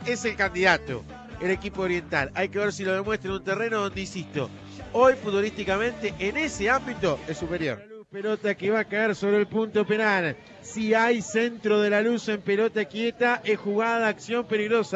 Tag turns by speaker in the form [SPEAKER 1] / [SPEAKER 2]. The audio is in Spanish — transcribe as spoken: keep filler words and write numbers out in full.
[SPEAKER 1] es el candidato, el equipo oriental. Hay que ver si lo demuestra en un terreno donde, insisto, hoy futbolísticamente en ese ámbito es superior. Pelota que va a caer sobre el punto penal. Si hay centro de la luz en pelota quieta, es jugada, acción peligrosa.